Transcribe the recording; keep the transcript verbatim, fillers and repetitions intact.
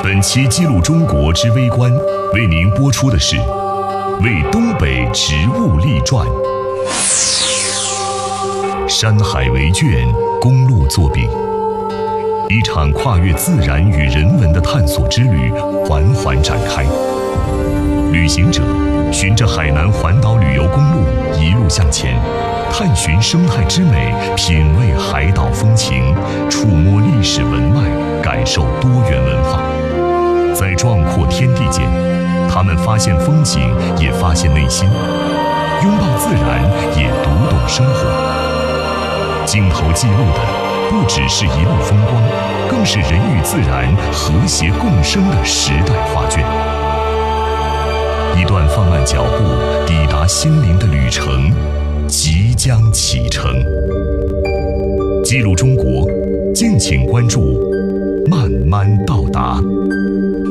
本期记录中国之微观为您播出的是《为东北植物立传》，山海为卷，公路作笔，一场跨越自然与人文的探索之旅缓缓展开。旅行者循着海南环岛旅游公路一路向前，探寻生态之美，品味海岛风情，触摸历史文脉，感受多元文化。在壮阔天地间，他们发现风景，也发现内心；拥抱自然，也读懂生活。镜头记录的不只是一路风光，更是人与自然和谐共生的时代画卷。一段放慢脚步抵达心灵的旅程即将启程。记录中国，敬请关注慢慢到达。